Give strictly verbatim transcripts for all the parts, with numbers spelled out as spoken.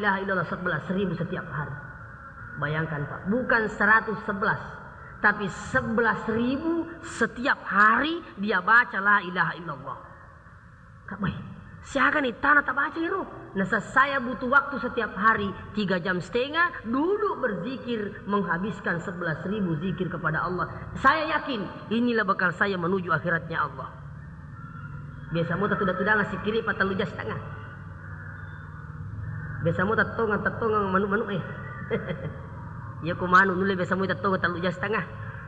ilaha illallah sebelas ribu setiap hari. Bayangkan Pak, bukan seratus sebelas, tapi sebelas ribu setiap hari dia baca la ilaha illallah. Kak baik, siapa nih tanah tak baca itu? Nah saya butuh waktu setiap hari tiga jam setengah duduk berzikir, menghabiskan sebelas ribu zikir kepada Allah. Saya yakin inilah bekal saya menuju akhiratnya Allah. Biasa mu tak tidak ngasih kiri patah lujas setengah. Biasa mu tak tongang tak tongang manu-manu eh. Ya ku manu nule biasa mu tak tongang tak lujas setengah.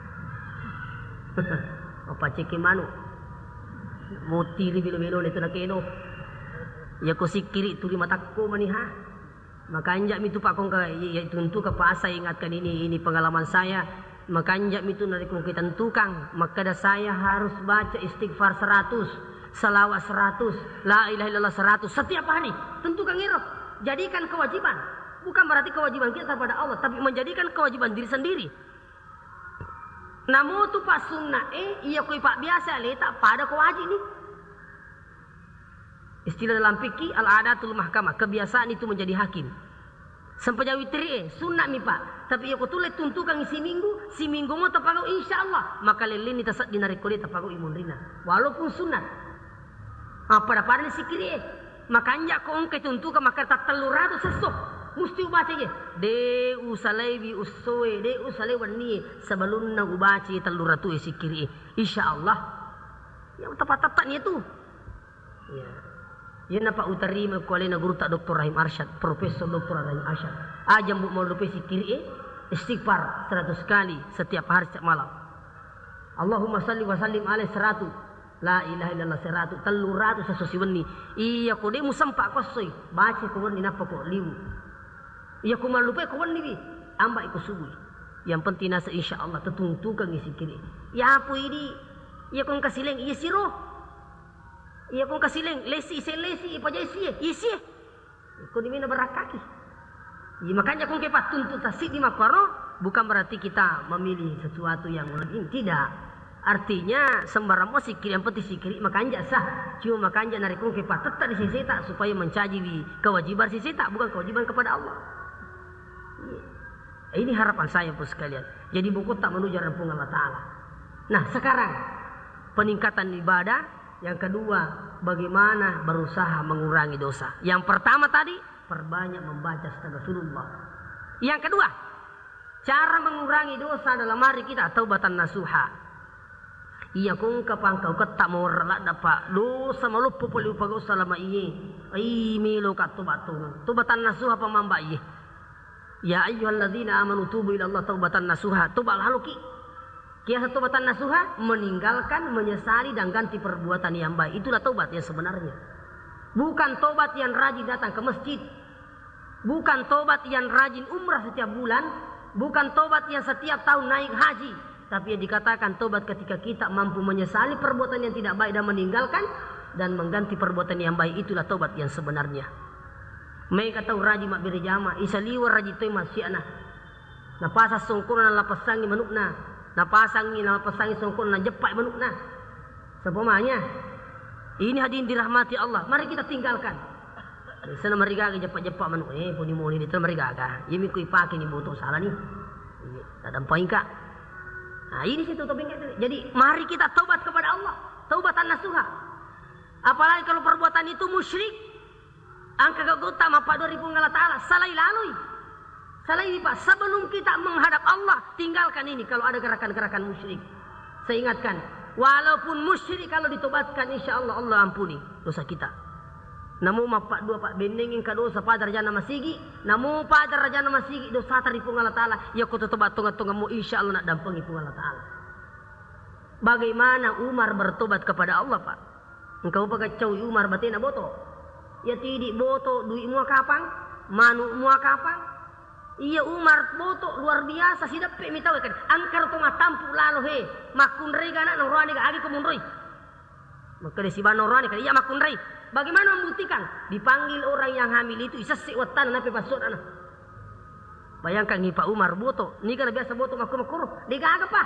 Apa ceki manu? Mutiri bilo-bilo itu nak keno. Ya ko sikiri turi mataku maniha. Maka anjak mitu pak kong ka ya tentu ke pasa ingatkan ini ini pengalaman saya. Maka anjak mitu nari kong tentukan. Maka dah saya harus baca istighfar seratus, salawat seratus, la ilaha illallah seratus setiap hari. Tentukan ngiro. Jadikan kewajiban. Bukan berarti kewajiban kita kepada Allah, tapi menjadikan kewajiban diri sendiri. Namun tu pak sunnah eh iya koi pak biasa le tak pada kewajib ni. Istilah dalam fikih al-adatul mahkamah, kebiasaan itu menjadi hakim. Sampai jauh teri eh sunnah mi pak, tapi aku tulis tuntukan isi minggu, si minggu mau terpakai insyaallah, maka lelin ni tasat dinarik kodi terpakai imun rina. Walaupun sunnah. Apa dapat ni sikiri eh. Makanya kau ongkai tuntukan maka tak telur ratus sesok. Mesti ubaca je. De usalai bi usoe, de usalai wani sebelum na ubaca telur ratus sikiri eh. Insyaallah. Yang tepat-tepat ni itu. Ya. Ya napa utarima kuali na guru tak Doktor Rahim Arsyad, Profesor Doktor Rahim Arsyad. Ajam bu mau lupa sikiri eh. Istighfar seratus kali setiap hari setiap malam. Allahumma salli wa sallim alaihi seratus. La ilaha illallah seratus. Telur ratus sesusi wani. Iya ko de musampak kosoi. Baca ko wani napa ko liwu. Iya ko malupa ko wani bi. Amba iko subuh. Yang penting nasa insyaallah tertungtukan isi kiri. Ya apa ini? Iya ko kasileng iya siro. Iya ko kasileng lesi isi lesi ipa jai isi isi. Ko di mina berakaki. Iya makanya ko kepat tuntut tasik di makaro bukan berarti kita memilih sesuatu yang lebih tidak. Artinya sembarang mau sikir yang penting sikir makanya sah. Cuma makanya narikung kepat tetap di sisi tak supaya mencaji kewajiban sisi tak bukan kewajiban kepada Allah. Ini harapan saya pun sekalian. Jadi buku tak menuju rampung Allah Ta'ala. Nah sekarang peningkatan ibadah. Yang kedua bagaimana berusaha mengurangi dosa. Yang pertama tadi perbanyak membaca astagfirullah. Yang kedua cara mengurangi dosa dalam hari kita taubatan nasuha. Iya kung kapang kau ketak mau relak dapat dosa malu popoli upago selama iye. Ai milo kat tobatung. Tobatan nasuha pamamba iye. Ya ayyuhalladzina amanu tubu ila Allah taubatan nasuha. Tobal haluki. Kiasa tobatan nasuha meninggalkan, menyesali dan ganti perbuatan yang baik. Itulah tobat yang sebenarnya. Bukan tobat yang rajin datang ke masjid. Bukan tobat yang rajin umrah setiap bulan. Bukan tobat yang setiap tahun naik haji. Tapi yang dikatakan tobat ketika kita mampu menyesali perbuatan yang tidak baik dan meninggalkan dan mengganti perbuatan yang baik, itulah tobat yang sebenarnya. Mereka tahu rajin mak berjamaah, isaliwa rajin tu masih anak. Napasa songkona na lapasangi manukna, napasangi na lapasangi songkona na jepai manukna. Sepemanya, ini hadirin dirahmati Allah. Mari kita tinggalkan. Sana mereka jepak-jepak manuk. Eh, puni moni ni ter mereka kah? Ini kui pakai ni botol salah ni. Tak dampai kah? Nah ini situ topiknya. Jadi mari kita taubat kepada Allah. Taubatan nasuha. Apalagi kalau perbuatan itu musyrik. Angka keutama Pak dua ribu Allah Ta'ala. Salah lalui. Salah ini Pak. Sebelum kita menghadap Allah. Tinggalkan ini kalau ada gerakan-gerakan musyrik. Saya ingatkan. Walaupun musyrik kalau ditobatkan insya Allah Allah ampuni dosa kita. Namu pak dua pak bendengin ka dosa padar jana masigi. Namu padar jana masigi dosa taripung Allah Ta'ala. Ya ku tobat tunga-tunga mu insya Allah nak dampengi pung Allah Ta'ala. Bagaimana Umar bertobat kepada Allah Pak? Engkau pakai cawi Umar batina boto. Ya tidak boto duit mua kapang. Manu mua kapang. Iya Umar boto luar biasa. Sidap pe mitawa kan. Angkar tunga tampu lalu he. Makun rei gana nang roani ka agi kumun rei. Maka desi ban roani kan iya makun rei. Bagaimana membuktikan? Dipanggil orang yang hamil itu isesik watan nape pasut anak. Bayangkan ni Pak Umar boto, ni kan biasa boto makur-makur, digaga pa.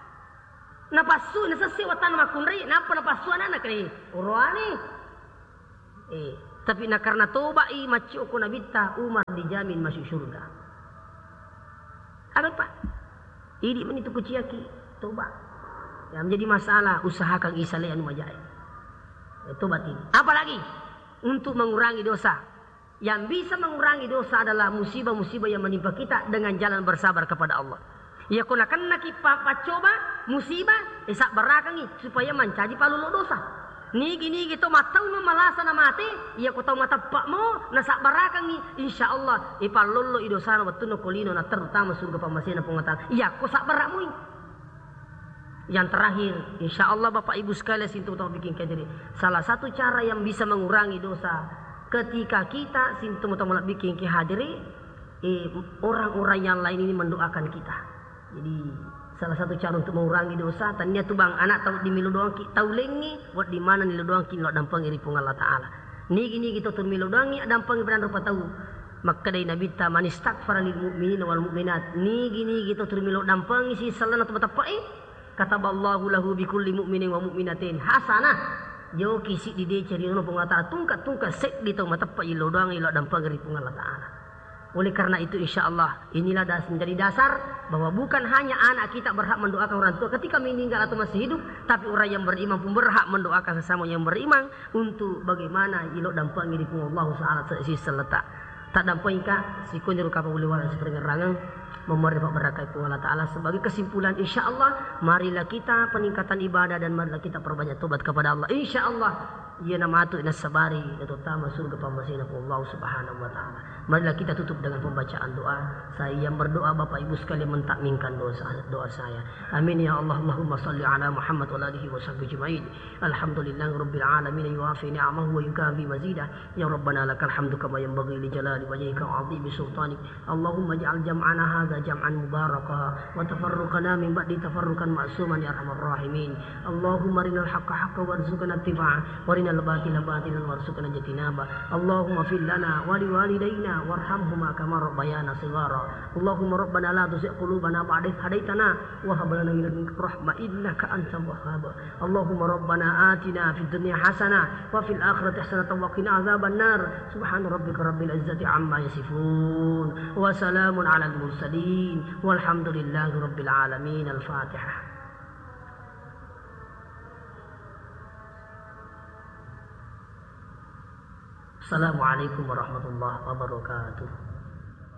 Na pasu ni sesik watan makunri, napa na pasu anak ni? Urani. Eh, Tapi na karena toba i macu ko nabita Umar dijamin masuk surga. Apa Pak? Ini menitu kuciaki toba. Yang menjadi masalah usahakan isale anu majai. Ya, tobat ini. Apalagi untuk mengurangi dosa. Yang bisa mengurangi dosa adalah musibah-musibah yang menimpa kita dengan jalan bersabar kepada Allah. Ya kuna kena ki papa coba musibah esak barakangi supaya mencaji palulo dosa. Nigi nigi to matau no malasa na mati, iya ko tau mata pak mo nasak barakangi insyaallah ipalolo idosa na watuno kolino na terutama surga pamasina pengatakan. Iya ko sak barakmu. Yang terakhir, insyaallah Bapak Ibu sekalian sintu tau bikin kadiri. Salah satu cara yang bisa mengurangi dosa ketika kita sintu tau bikin ki hadiri eh, orang-orang yang lain ini mendoakan kita. Jadi salah satu cara untuk mengurangi dosa tanya tu bang anak tahu di milu doang ki tahu lengi buat di mana milu doang ki lo dampang iri pung Allah Taala. Ni gini gitu tu milu doang ni dampang ibran rupa tahu. Maka dari Nabi ta man istaghfara lil mu'minin wal mu'minat. Ni gini gitu tu milu dampang isi salana tu mata pai. Kataballahu lahu bi kulli mu'minin wa mu'minatin hasanah. Jo kisi di de cari no pung Allah Taala tungkat-tungkat sek di tu mata pai lo doang ilo dampang iri pung Allah Taala. Oleh karena itu insya Allah inilah das menjadi dasar bahwa bukan hanya anak kita berhak mendoakan orang tua ketika meninggal atau masih hidup, tapi orang yang beriman pun berhak mendoakan sesama yang beriman untuk bagaimana ilok dampangi di pung Allah Taala si seletak. Tak dampangi ka si kunjur kapal boleh walau seperti rangang memori Pak berakai pung Allah Taala. Sebagai kesimpulan insya Allah marilah kita peningkatan ibadah dan marilah kita perbanyak tobat kepada Allah. Insya Allah ia nama atu ina sabari terutama surga pamasina pung Allah Subhanahu wa Taala. Marilah kita tutup dengan pembacaan doa. Saya yang berdoa Bapak Ibu sekalian mentakminkan doa doa saya. Amin ya Allah. Allahumma salli ala Muhammad wa alihi wa sahbihi ajma'in. Alhamdulillahi rabbil alamin yuwafi ni'amahu wa yukafi mazidah. Ya Rabbana lakal hamdu kama yanbaghi li jalali wajhika wa 'azimi sultanik. Allahumma ij'al jam'ana hadza jam'an mubaraka wa tafarruqana min ba'di tafarruqan ma'suman ya arhamar rahimin. Allahumma arinal haqqa haqqan warzuqna ittiba'ah wa arinal batila batilan warzuqna ijtinaba. Allahumma fil lana wa li walidayna warhamhuma kama rabbayana shighara. Allahumma rabbana la tuzigh qulubana ba'da idh hadaytana wa hab lana min ladunka rahmah innaka antal wahhab. Allahumma rabbana atina fid dunya hasanah wa fil akhirati hasanah wa qina azaban nar. Subhana rabbika rabbil izzati amma yasifun wa salamun alal mursalin walhamdulillahi rabbil alamin. Al-Fatihah. Assalamualaikum warahmatullahi wabarakatuh.